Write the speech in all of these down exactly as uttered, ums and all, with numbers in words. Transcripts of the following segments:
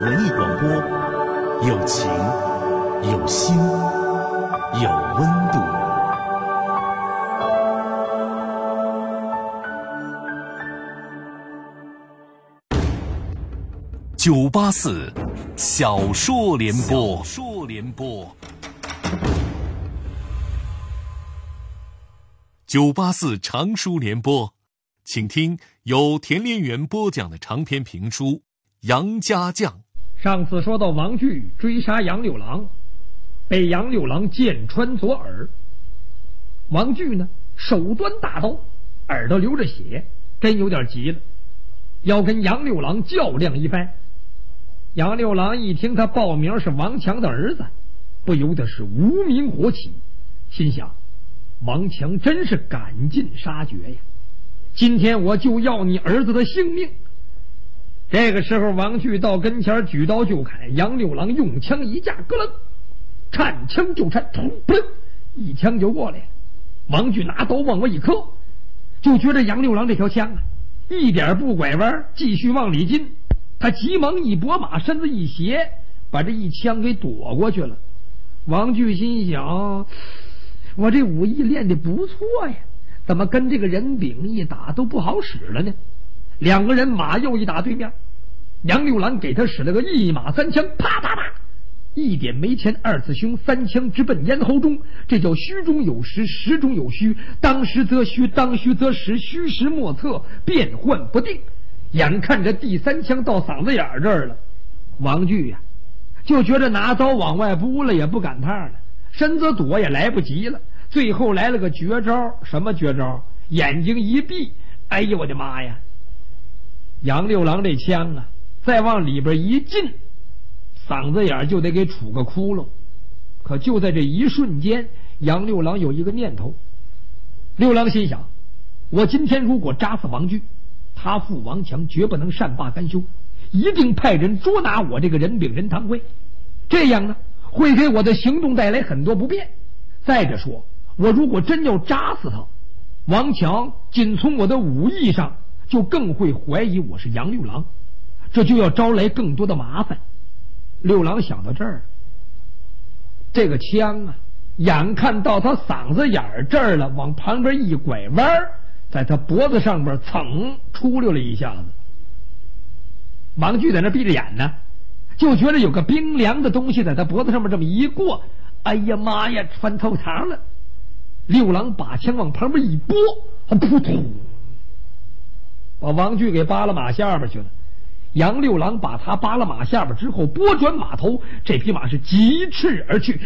文艺广播，有情，有心，有温度。九八四小说联播，小说联播。九八四长书联播，请听由田连元播讲的长篇评书《杨家将》。 上次说到王巨追杀杨六郎，被杨六郎剑穿左耳。王巨呢，手端大刀，耳朵流着血，真有点急了，要跟杨六郎较量一番。杨六郎一听他报名是王强的儿子，不由得是无名火起，心想王强真是赶尽杀绝呀，今天我就要你儿子的性命。这个时候王巨到跟前举刀就砍，杨六郎用枪一架，咯楞，看枪就颤，噗噗，一枪就过来。王巨拿刀往我一磕，就觉得杨六郎这条枪啊一点不拐弯，继续往里进。他急忙一拨马，身子一斜，把这一枪给躲过去了。王巨心想，我这武艺练得不错呀，怎么跟这个任炳一打都不好使了呢？两个人马又一打对面，杨六郎给他使了个一马三枪，啪啪啪，一点没前二次凶，三枪直奔咽喉中。这叫虚中有实，实中有虚，当时则虚，当虚则实，虚实莫测，变幻不定。眼看着第三枪到嗓子眼这儿了，王巨呀、啊、就觉得拿刀往外扑了也不赶趟了，身子躲也来不及了。最后来了个绝招，什么绝招？眼睛一闭，哎呦我的妈呀！杨六郎这枪啊再往里边一进，嗓子眼就得给杵个窟窿。可就在这一瞬间，杨六郎有一个念头。六郎心想，我今天如果扎死王巨，他父王强绝不能善罢甘休，一定派人捉拿我这个任炳任堂会，这样呢会给我的行动带来很多不便。再者说，我如果真要扎死他，王强仅从我的武艺上就更会怀疑我是杨六郎，这就要招来更多的麻烦。六郎想到这儿，这个枪啊眼看到他嗓子眼儿这儿了，往旁边一拐弯，在他脖子上边噌出溜了一下子。王巨在那闭着眼呢，就觉得有个冰凉的东西在他脖子上面这么一过，哎呀妈呀，穿透肠了。六郎把枪往旁边一拨，扑通，把王巨给扒了马下边去了。杨六郎把他扒了马下边之后，拨转马头，这匹马是疾驰而去。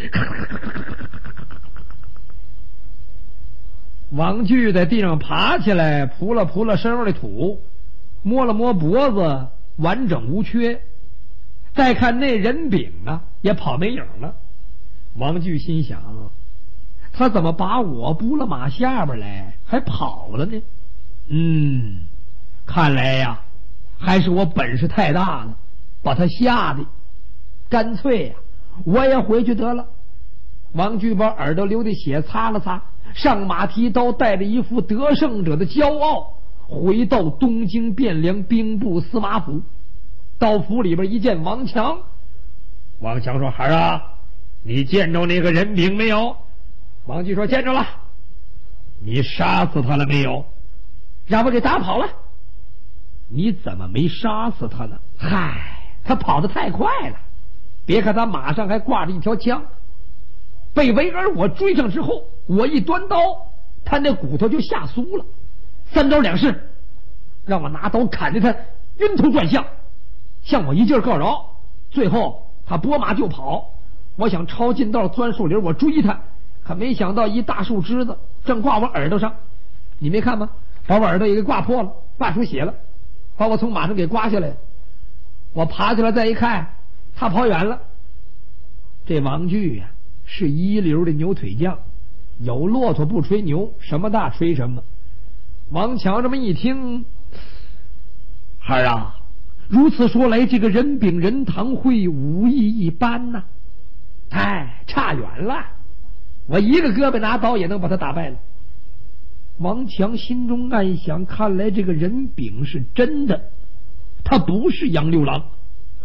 王巨在地上爬起来，扑了扑了身上的土，摸了摸脖子，完整无缺。再看那任炳啊也跑没影了。王巨心想，他怎么把我扑了马下边来还跑了呢？嗯，看来呀还是我本事太大了，把他吓的。干脆呀我也回去得了。王巨把耳朵流的血擦了擦，上马提刀，带着一副得胜者的骄傲，回到东京汴梁兵部司马府。到府里边一见王强，王强说：“孩儿啊，你见着那个任炳没有？”王巨说：“见着了。”你杀死他了没有？让我给打跑了。你怎么没杀死他呢？嗨，他跑得太快了，别看他马上还挂着一条枪，被围而我追上之后，我一端刀，他那骨头就下酥了。三招两式，让我拿刀砍着他晕头转向，向我一劲告饶。最后他拨马就跑，我想抄近道钻树林，我追他，可没想到一大树枝子正挂我耳朵上，你没看吗？把我耳朵也给挂破了，挂出血了，把我从马上给刮下来。我爬起来再一看，他跑远了。这王巨呀、啊、是一流的牛腿将，有骆驼不吹牛，什么大吹什么。王强这么一听，孩儿啊，如此说来，这个任炳任堂会武艺一般呐、啊，哎，差远了，我一个胳膊拿刀也能把他打败了。王强心中暗想，看来这个任炳是真的，他不是杨六郎。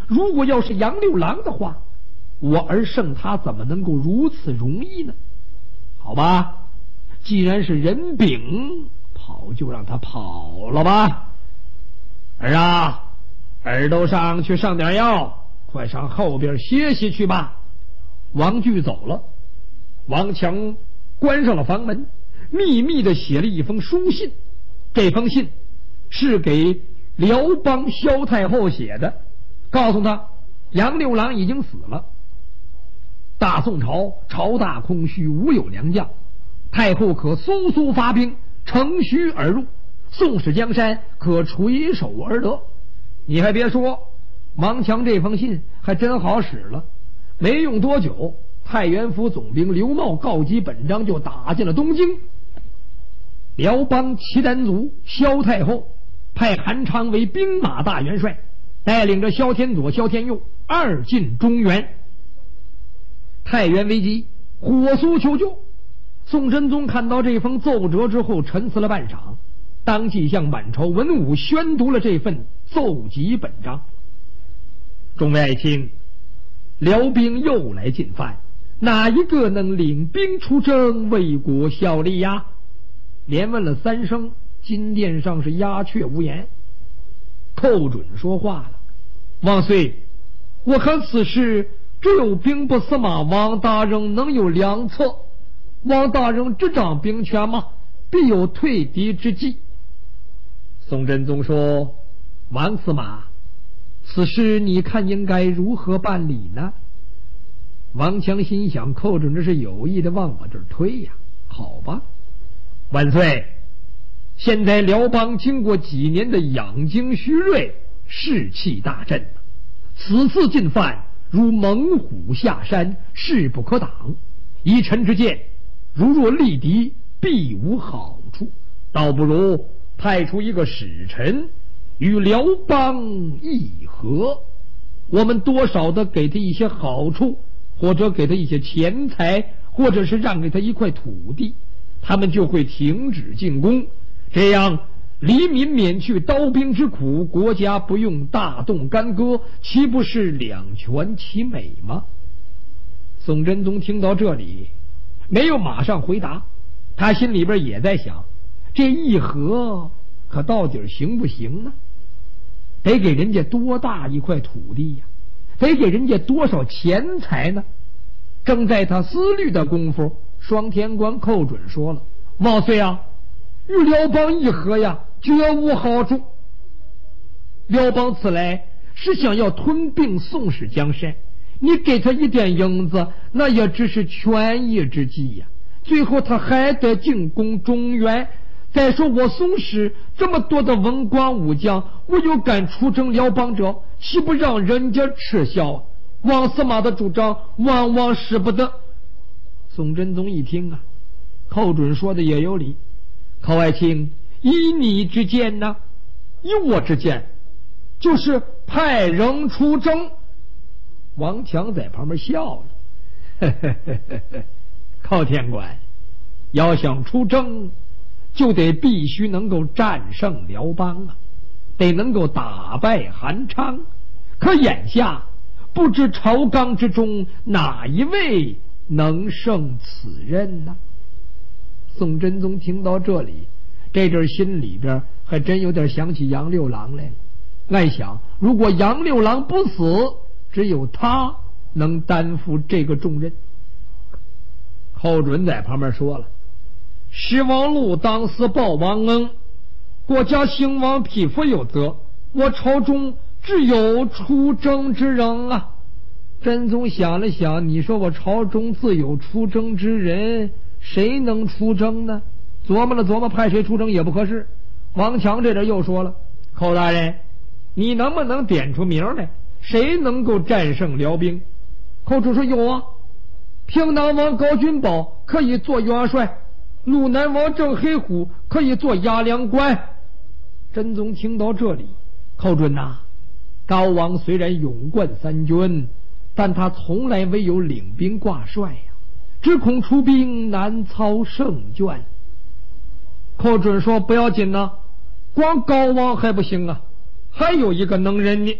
如果要是杨六郎的话，我儿胜他怎么能够如此容易呢？好吧，既然是人禀，跑就让他跑了吧。儿啊，耳朵上去上点药，快上后边歇息去吧。王巨走了，王强关上了房门，秘密地写了一封书信。这封信是给辽邦萧太后写的，告诉他杨六郎已经死了，大宋朝朝大空虚，无有良将，太后可速速发兵乘虚而入，宋氏江山可垂手而得。你还别说，王强这封信还真好使了。没用多久，太原府总兵刘茂告急本章就打进了东京。辽邦契丹族萧太后派韩昌为兵马大元帅，带领着萧天佐、萧天佑二进中原。太原危机，火速求救。宋真宗看到这封奏折之后，沉思了半晌，当即向满朝文武宣读了这份奏急本章。众位爱卿，辽兵又来进犯，哪一个能领兵出征为国效力呀？连问了三声，金殿上是鸦雀无言。寇准说话了：万岁，我看此事只有兵部司马王大人能有良策。王大人执掌兵权吗？必有退敌之计。宋真宗说：王司马，此事你看应该如何办理呢？王强心想，寇准这是有意的往我这儿推呀。好吧，万岁，现在辽邦经过几年的养精蓄锐，士气大振，此次进犯如猛虎下山，势不可挡。依臣之见，如若力敌，必无好处，倒不如派出一个使臣与辽邦议和，我们多少的给他一些好处，或者给他一些钱财，或者是让给他一块土地，他们就会停止进攻，这样黎民免去刀兵之苦，国家不用大动干戈，岂不是两全其美吗？宋真宗听到这里没有马上回答，他心里边也在想，这议和可到底行不行呢？得给人家多大一块土地呀？得给人家多少钱财呢？正在他思虑的功夫，双天官寇准说了：万岁啊，与辽邦议和呀，绝无好处。辽邦此来是想要吞并宋氏江山，你给他一点银子，那也只是权宜之计呀。最后他还得进攻中原。再说我宋氏这么多的文官武将，我有敢出征辽邦者，岂不让人家耻笑啊？王司马的主张万万使不得。宋真宗一听啊，寇准说的也有理。寇爱卿，依你之见呢？依我之见，就是派人出征。王强在旁边笑了，呵呵呵呵呵，寇天官，要想出征，就得必须能够战胜辽邦啊，得能够打败韩昌。可眼下不知朝纲之中哪一位能胜此任呢？宋真宗听到这里，这阵心里边还真有点想起杨六郎来了。暗想，如果杨六郎不死，只有他能担负这个重任。寇准在旁边说了：十王禄当思报王恩，国家兴亡匹夫有责，我朝中只有出征之人啊。真宗想了想，你说我朝中自有出征之人，谁能出征呢？琢磨了琢磨，派谁出征也不合适。王强这人又说了：寇大人，你能不能点出名来，谁能够战胜辽兵？寇准说：有啊，平南王高君宝可以做元帅，路南王郑黑虎可以做押粮官。真宗听到这里，寇准呐、啊，高王虽然勇冠三军，但他从来未有领兵挂帅呀、啊，只恐出兵难操胜券。寇准说：不要紧呐、啊，光高王还不行啊，还有一个能人呢。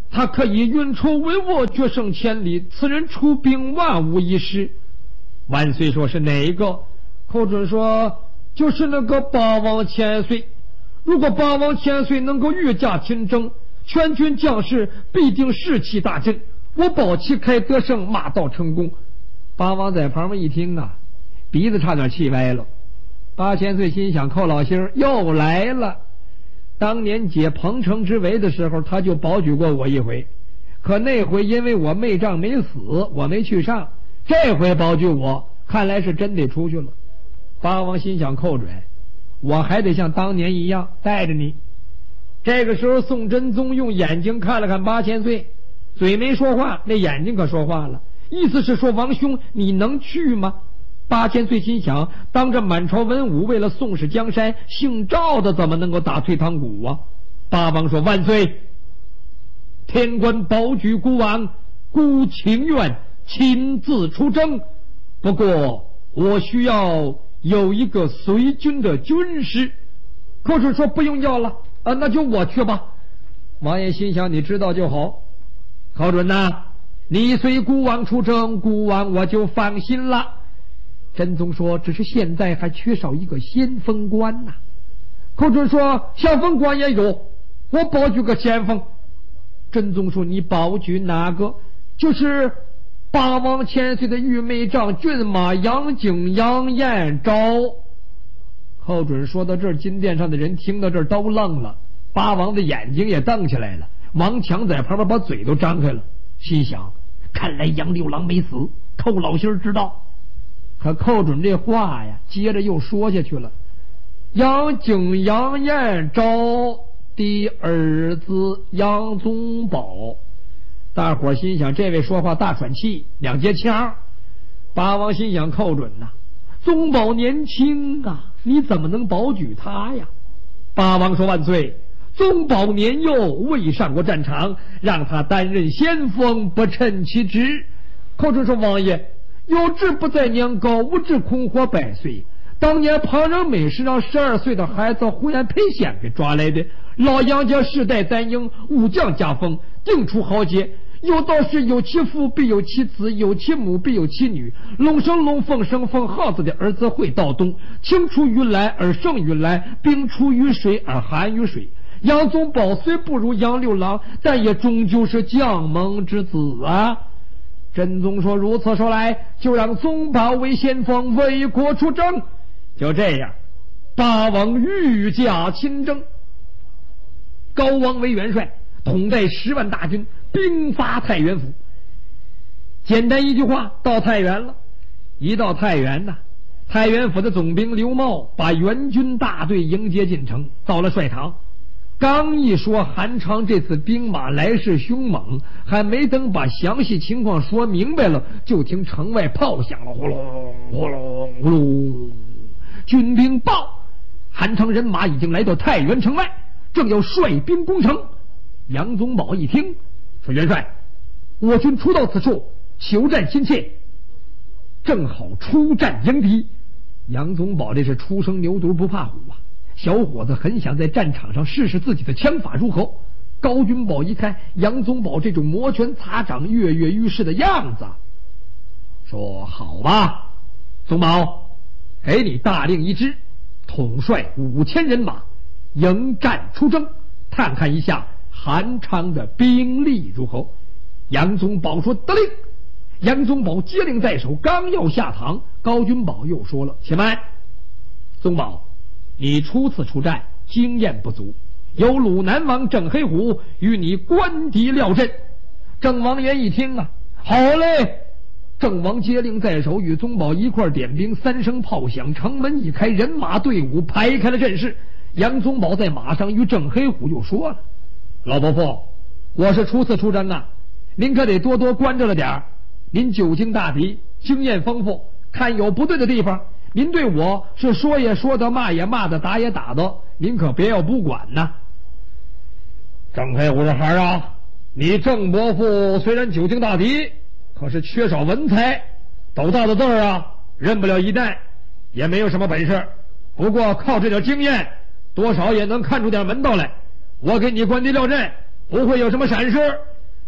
他可以运筹帷幄，决胜千里，此人出兵万无一失。万岁说是哪一个？寇准说就是那个八王千岁。如果八王千岁能够御驾亲征，全军将士必定士气大振，我保旗开得胜，马到成功。八王在旁边一听啊，鼻子差点气歪了。八千岁心想，寇老星又来了。当年解彭城之围的时候，他就保举过我一回，可那回因为我没仗没死，我没去上。这回保举我，看来是真得出去了。八王心想，寇准，我还得像当年一样带着你。这个时候，宋真宗用眼睛看了看八千岁，嘴没说话，那眼睛可说话了，意思是说，王兄你能去吗？八千岁心想，当着满朝文武为了宋氏江山，姓赵的怎么能够打退堂鼓啊？八王说，万岁，天官保举孤王，孤情愿亲自出征，不过我需要有一个随军的军师。寇准说不用要了啊，那就我去吧。王爷心想，你知道就好。寇准呐，你随孤王出征，孤王我就放心了。真宗说，只是现在还缺少一个先锋官呐、啊。寇准说，先锋官也有，我保举个先锋。真宗说，你保举哪个？就是八王千岁的御妹丈骏马杨景、杨彦昭。寇准说到这儿，金殿上的人听到这儿都愣了，八王的眼睛也瞪起来了。王强在旁边把嘴都张开了，心想，看来杨六郎没死，寇老心知道。可寇准这话呀，接着又说下去了。杨景、杨彦昭的儿子杨宗保，大伙心想，这位说话大喘气，两节腔。八王心想，寇准呐、啊，宗保年轻啊，你怎么能保举他呀？八王说，万岁，宗保年幼，未上过战场，让他担任先锋，不称其职。寇准说，王爷，有志不在年高，无志空活百岁。当年旁人美是让十二岁的孩子胡延培先给抓来的，老杨家世代单英，武将家风，定出豪杰。有道是有其父必有其子，有其母必有其女。龙生龙，凤生凤，耗子的儿子会到冬。青出于蓝而胜于蓝，冰出于水而寒于水。杨宗保虽不如杨六郎，但也终究是将门之子啊。真宗说，如此说来，就让宗保为先锋，为国出征。就这样，八王御驾亲征，高王为元帅，统带十万大军，兵发太原府。简单一句话，到太原了。一到太原呐、啊，太原府的总兵刘茂把援军大队迎接进城，到了帅堂。刚一说韩昌这次兵马来势凶猛，还没等把详细情况说明白了，就听城外炮响了，呼隆呼隆呼隆，军兵报，韩昌人马已经来到太原城外，正要率兵攻城。杨宗保一听，说，元帅，我军初到此处，求战心切，正好出战迎敌。杨宗保这是初生牛犊不怕虎啊，小伙子很想在战场上试试自己的枪法如何。高君宝一看杨宗保这种摩拳擦掌、跃跃欲试的样子，说，好吧，宗保，给你大令一支，统帅五千人马迎战出征，看看一下韩昌的兵力如何。杨宗保说，得令。杨宗保接令在手，刚要下堂，高君宝又说了，且慢，宗保，你初次出战，经验不足，有鲁南王郑黑虎与你官敌料阵。郑王爷一听啊，好嘞。郑王接令在手，与宗保一块点兵，三声炮响，城门一开，人马队伍排开了阵势。杨宗保在马上与郑黑虎就说了，老伯父，我是初次出征啊，您可得多多关照了点儿。您久经大敌，经验丰富，看有不对的地方，您对我是说也说的，骂也骂的，打也打的，您可别要不管呐。郑黑虎说，孩儿啊，你郑伯父虽然久经大敌，可是缺少文才，斗大的字儿啊，认不了一弹，也没有什么本事，不过靠这点经验，多少也能看出点门道来。我给你官敌料阵，不会有什么闪失。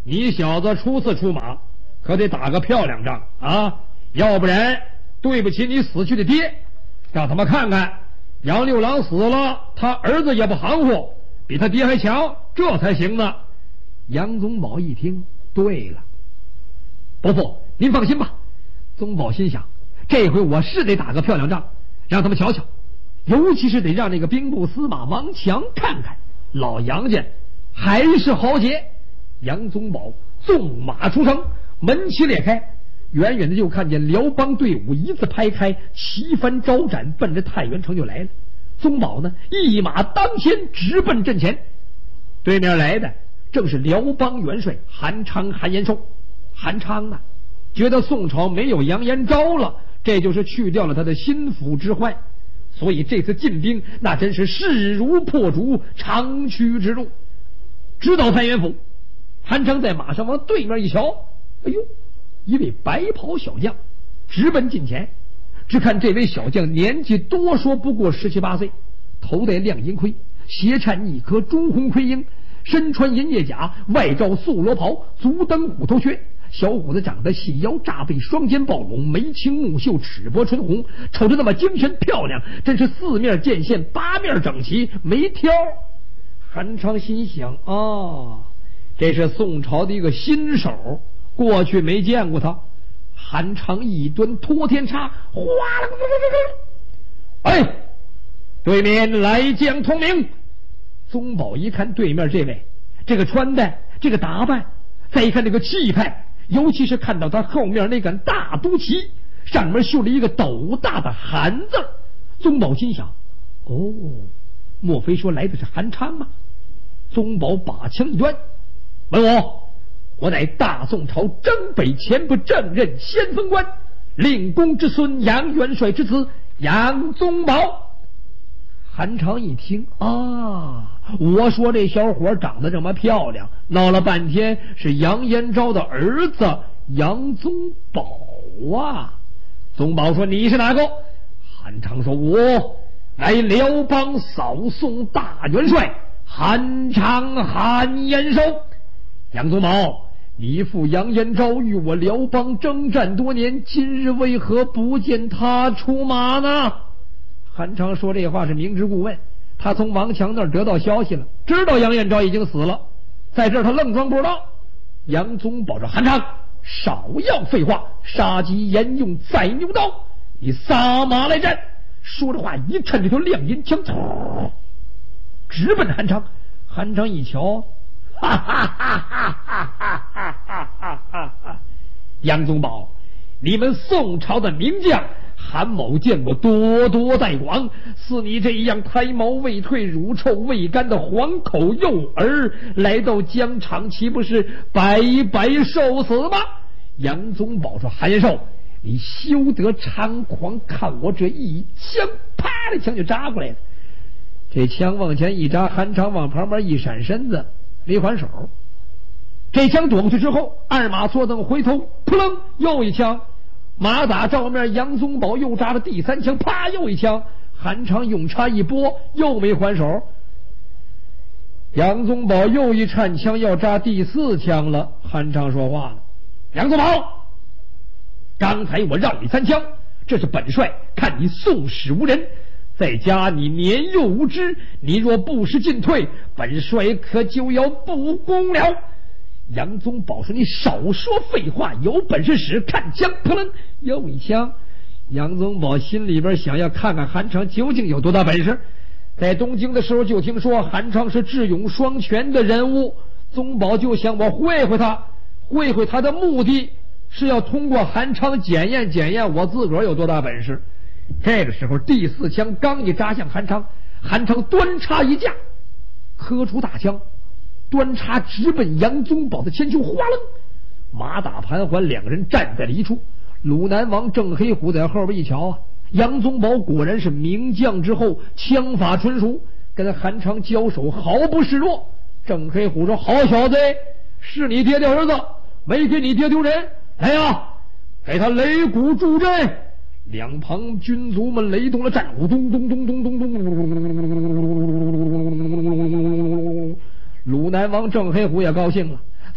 你小子初次出马，可得打个漂亮仗啊，要不然对不起你死去的爹。让他们看看杨六郎死了，他儿子也不含糊，比他爹还强，这才行呢。杨宗保一听，对了，伯父您放心吧。宗保心想，这回我是得打个漂亮仗，让他们瞧瞧，尤其是得让那个兵部司马王强看看老杨家还是豪杰。杨宗保纵马出城，门旗裂开，远远的就看见辽邦队伍一字排开，旗帆招展，奔着太原城就来了。宗保呢，一马当先，直奔阵前。对面来的正是辽邦元帅韩昌、韩延寿。韩昌啊，觉得宋朝没有杨延昭了，这就是去掉了他的心腹之患，所以这次进兵那真是势如破竹，长驱直入。直到太原府，韩昌在马上往对面一瞧，哎呦，一位白袍小将直奔近前。只看这位小将年纪多说不过十七八岁，头戴亮银盔，斜缠一颗朱红盔缨，身穿银叶甲，外罩素罗袍，足蹬虎头靴。小伙子长得细腰炸背，双肩暴拢，眉清目秀，齿薄唇红，瞅着那么精神漂亮，真是四面见线，八面整齐，没挑。韩昌心想啊，这是宋朝的一个新手，过去没见过他。韩昌一端托天叉，哗啦，哎，对面来将通明。宗保一看对面这位，这个穿戴，这个打扮，再一看这个气派，尤其是看到他后面那杆大都旗，上面绣了一个斗大的韩字。宗保心想，哦，莫非说来的是韩昌吗？宗保把枪一端，问我，我乃大宋朝征北前部正任先锋官，令公之孙杨元帅之子杨宗保。韩昌一听啊，我说这小伙长得这么漂亮，闹了半天是杨延昭的儿子杨宗保啊。宗保说，你是哪个？韩昌说，我乃辽邦扫宋大元帅韩昌韩延寿。杨宗保，你父杨延昭与我辽邦征战多年，今日为何不见他出马呢？韩昌说这话是明知故问，他从王强那儿得到消息了，知道杨延昭已经死了，在这儿他愣装不知道。杨宗保说，韩昌，少要废话，杀鸡焉用宰牛刀，你撒马来战。说着话一抻这条亮银枪，直奔韩昌。韩昌一瞧，哈哈哈哈哈哈哈哈哈哈！杨宗保，你们宋朝的名将韩某见过多多代广，似你这样胎毛未退、乳臭未干的黄口幼儿来到疆场，岂不是白白受死吗？杨宗保说，韩延寿，你休得猖狂，看我这一枪，啪的枪就扎过来了。这枪往前一扎，韩昌往旁边一闪身子，没还手。这枪躲过去之后，二马错蹬回头，扑棱又一枪，马打照面，杨宗保又扎了第三枪，啪又一枪，韩昌用叉一拨，又没还手。杨宗保又一颤枪，要扎第四枪了。韩昌说话了，杨宗保，刚才我让你三枪，这是本帅看你宋史无人，再加你年幼无知，你若不识进退，本帅可就要不公了。杨宗保说，你少说废话，有本事使，看枪，扑棱又一枪。杨宗保心里边想要看看韩昌究竟有多大本事。在东京的时候就听说韩昌是智勇双全的人物，宗保就想我会会他，会会他的目的是要通过韩昌检验检验我自个儿有多大本事。这个时候第四枪刚一扎向韩昌，韩昌端叉一架，磕出大枪，端叉直奔杨宗保的前胸，哗楞，马打盘桓，两个人站在了一处。鲁南王郑黑虎在后边一瞧啊，杨宗保果然是名将之后，枪法纯熟，跟韩昌交手毫不示弱。郑黑虎说，好小子，是你爹的儿子，没给你爹丢人，来呀，给他擂鼓助阵。两旁军卒们雷动了战鼓，咚咚咚咚咚咚。鲁南王郑黑虎也高兴了，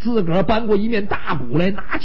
自个儿搬过一面大鼓来，拿